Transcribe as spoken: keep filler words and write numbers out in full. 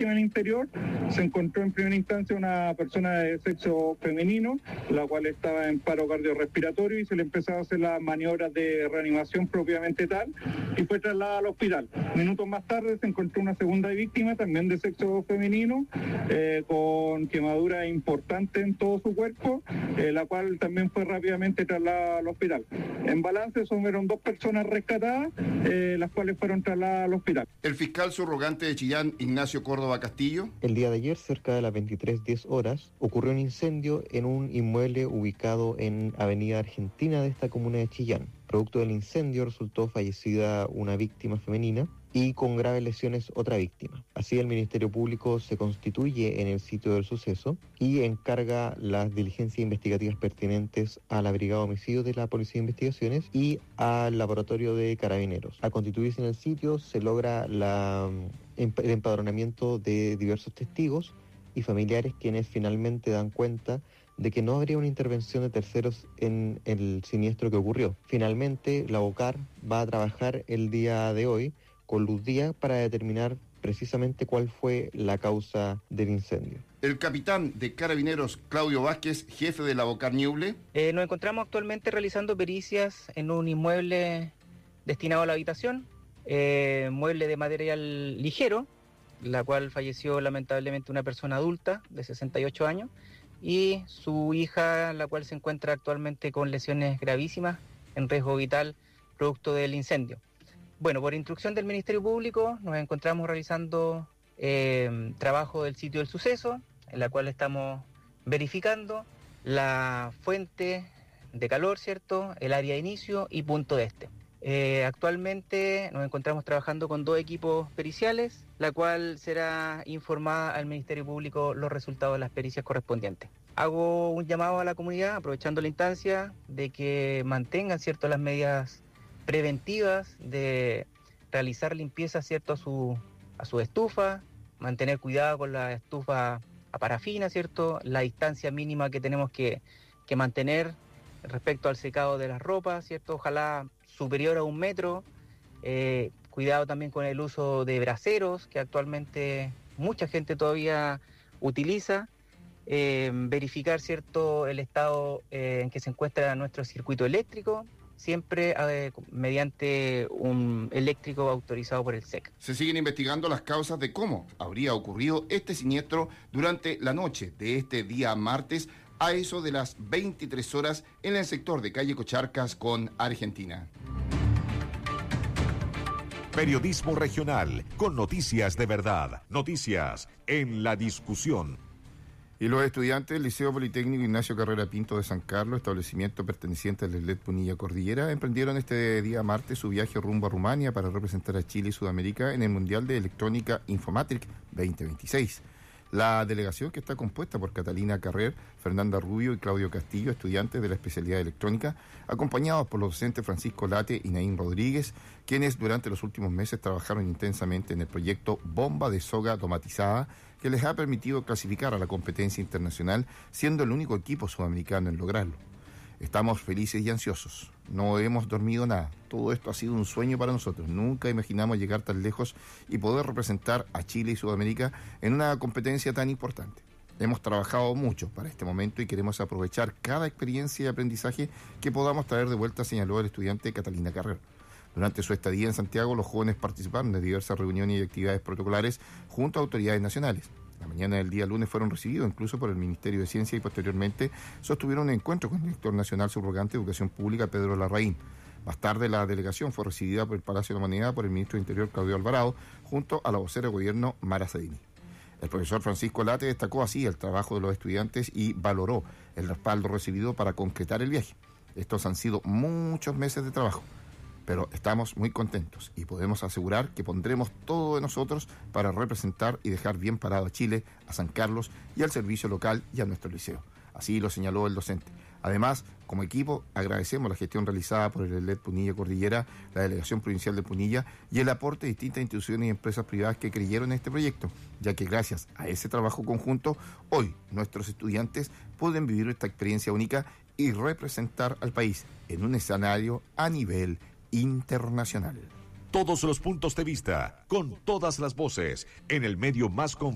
víctima en interior. Se encontró en primera instancia una persona de sexo femenino, la cual estaba en paro cardiorrespiratorio y se le empezaba a hacer las maniobras de reanimación propiamente tal y fue trasladada al hospital. Minutos más tarde se encontró una segunda víctima, también de sexo femenino, eh, con quemaduras importantes en todo su cuerpo, eh, la cual también fue rápidamente trasladada al hospital. En balance son fueron dos personas rescatadas, eh, las cuales fueron trasladadas al hospital. El fiscal subrogante de Chillán, Ignacio Córdoba Castillo. El día de ayer, cerca de las veintitrés diez horas, ocurrió un incendio en un inmueble ubicado en Avenida Argentina de esta comuna de Chillán. Producto del incendio resultó fallecida una víctima femenina y con graves lesiones otra víctima. Así el Ministerio Público se constituye en el sitio del suceso y encarga las diligencias investigativas pertinentes a la Brigada de Homicidios de la Policía de Investigaciones y al Laboratorio de Carabineros. Al constituirse en el sitio se logra la, el empadronamiento de diversos testigos y familiares, quienes finalmente dan cuenta de que no habría una intervención de terceros en el siniestro que ocurrió. Finalmente, la OCAR va a trabajar el día de hoy con luz día para determinar precisamente cuál fue la causa del incendio. El capitán de Carabineros, Claudio Vázquez, jefe de la OCAR Ñuble. Eh, nos encontramos actualmente realizando pericias en un inmueble destinado a la habitación, eh, mueble de material ligero, la cual falleció lamentablemente una persona adulta de sesenta y ocho años, y su hija, la cual se encuentra actualmente con lesiones gravísimas en riesgo vital producto del incendio. Bueno, por instrucción del Ministerio Público nos encontramos realizando eh, trabajo del sitio del suceso, en la cual estamos verificando la fuente de calor, ¿cierto?, el área de inicio y punto de este. Eh, actualmente nos encontramos trabajando con dos equipos periciales, la cual será informada al Ministerio Público los resultados de las pericias correspondientes. Hago un llamado a la comunidad, aprovechando la instancia, de que mantengan, ¿cierto?, las medidas preventivas de realizar limpieza, ¿cierto?, a su, a su estufa, mantener cuidado con la estufa a parafina, ¿cierto?, la distancia mínima que tenemos que, que mantener respecto al secado de las ropas, ¿cierto?, ojalá superior a un metro. Eh, cuidado también con el uso de braseros, que actualmente mucha gente todavía utiliza. Eh, verificar, ¿cierto?, el estado eh, en que se encuentra nuestro circuito eléctrico, siempre eh, mediante un eléctrico autorizado por el S E C. Se siguen investigando las causas de cómo habría ocurrido este siniestro durante la noche de este día martes, a eso de las veintitrés horas en el sector de calle Cocharcas con Argentina. Periodismo regional, con noticias de verdad, noticias en la discusión. Y los estudiantes del Liceo Politécnico Ignacio Carrera Pinto de San Carlos, establecimiento perteneciente al L E D Punilla Cordillera, emprendieron este día martes su viaje rumbo a Rumania para representar a Chile y Sudamérica en el Mundial de Electrónica Infomatric veinte veintiséis. La delegación, que está compuesta por Catalina Carrer, Fernanda Rubio y Claudio Castillo, estudiantes de la especialidad de electrónica, acompañados por los docentes Francisco Late y Naín Rodríguez, quienes durante los últimos meses trabajaron intensamente en el proyecto Bomba de Soga Automatizada, que les ha permitido clasificar a la competencia internacional, siendo el único equipo sudamericano en lograrlo. Estamos felices y ansiosos. No hemos dormido nada. Todo esto ha sido un sueño para nosotros. Nunca imaginamos llegar tan lejos y poder representar a Chile y Sudamérica en una competencia tan importante. Hemos trabajado mucho para este momento y queremos aprovechar cada experiencia y aprendizaje que podamos traer de vuelta, señaló el estudiante Catalina Carrera. Durante su estadía en Santiago, los jóvenes participaron de diversas reuniones y actividades protocolares junto a autoridades nacionales. La mañana del día lunes fueron recibidos incluso por el Ministerio de Ciencia y posteriormente sostuvieron un encuentro con el director nacional subrogante de Educación Pública, Pedro Larraín. Más tarde, la delegación fue recibida por el Palacio de la Humanidad por el ministro de Interior, Claudio Alvarado, junto a la vocera de gobierno, Mara Sadini. El profesor Francisco Late destacó así el trabajo de los estudiantes y valoró el respaldo recibido para concretar el viaje. Estos han sido muchos meses de trabajo, pero estamos muy contentos y podemos asegurar que pondremos todo de nosotros para representar y dejar bien parado a Chile, a San Carlos y al servicio local y a nuestro liceo. Así lo señaló el docente. Además, como equipo, agradecemos la gestión realizada por el L E D Punilla Cordillera, la Delegación Provincial de Punilla y el aporte de distintas instituciones y empresas privadas que creyeron en este proyecto, ya que gracias a ese trabajo conjunto, hoy nuestros estudiantes pueden vivir esta experiencia única y representar al país en un escenario a nivel internacional. Todos los puntos de vista, con todas las voces, en el medio más confiable.